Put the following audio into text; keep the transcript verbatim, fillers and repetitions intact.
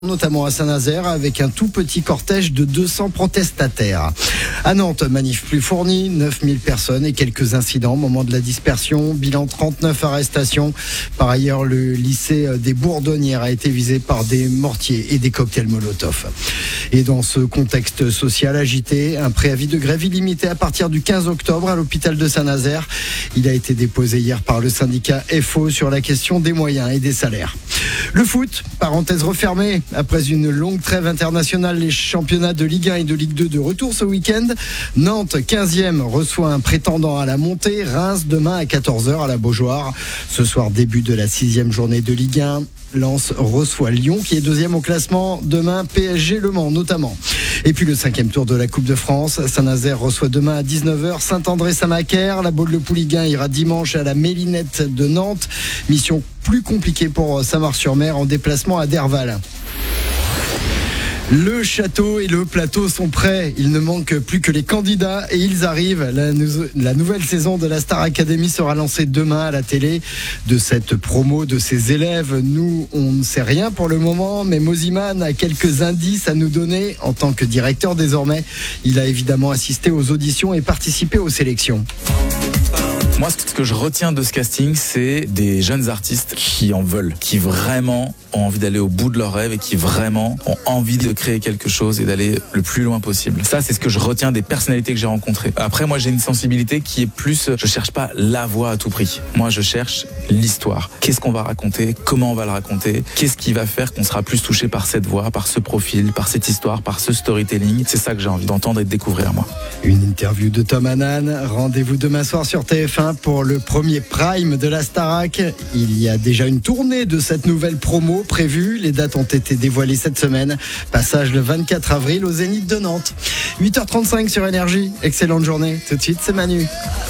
Notamment à Saint-Nazaire, avec un tout petit cortège de deux cents protestataires. À Nantes, manif plus fournie, neuf mille personnes et quelques incidents au moment de la dispersion. Bilan trente-neuf arrestations. Par ailleurs, le lycée des Bourdonnières a été visé par des mortiers et des cocktails Molotov. Et dans ce contexte social agité, un préavis de grève illimité à partir du quinze octobre à l'hôpital de Saint-Nazaire. Il a été déposé hier par le syndicat F O sur la question des moyens et des salaires. Le foot, parenthèse refermée. Après une longue trêve internationale, les championnats de Ligue un et de Ligue deux de retour ce week-end. Nantes, quinzième, reçoit un prétendant à la montée. Reims, demain à quatorze heures à la Beaujoire. Ce soir, début de la sixième journée de Ligue un. Lens reçoit Lyon qui est deuxième au classement. Demain, P S G Le Mans notamment. Et puis le cinquième tour de la Coupe de France. Saint-Nazaire reçoit demain à dix-neuf heures Saint-André-Saint-Macaire. La Baule de Pouliguen ira dimanche à la Mélinette de Nantes. Mission plus compliquée pour Saint-Mars-sur-Mer en déplacement à Derval. Le château et le plateau sont prêts. Il ne manque plus que les candidats et ils arrivent. La, nou- la nouvelle saison de la Star Academy sera lancée demain à la télé. De cette promo de ses élèves, nous, on ne sait rien pour le moment, mais Moziman a quelques indices à nous donner en tant que directeur désormais. Il a évidemment assisté aux auditions et participé aux sélections. Moi, ce que je retiens de ce casting, c'est des jeunes artistes qui en veulent, qui vraiment ont envie d'aller au bout de leurs rêves et qui vraiment ont envie de créer quelque chose et d'aller le plus loin possible. Ça, c'est ce que je retiens des personnalités que j'ai rencontrées. Après, moi, j'ai une sensibilité qui est plus, je cherche pas la voix à tout prix. Moi, je cherche l'histoire. Qu'est-ce qu'on va raconter? Comment on va le raconter? Qu'est-ce qui va faire qu'on sera plus touché par cette voix, par ce profil, par cette histoire, par ce storytelling? C'est ça que j'ai envie d'entendre et de découvrir, moi. Une interview de Tom Hanan. Rendez-vous demain soir sur T F un pour le premier prime de la Starac. Il y a déjà une tournée de cette nouvelle promo prévue. Les dates ont été dévoilées cette semaine. Passage le vingt-quatre avril au Zénith de Nantes. huit heures trente-cinq sur Énergie. Excellente journée. Tout de suite, c'est Manu.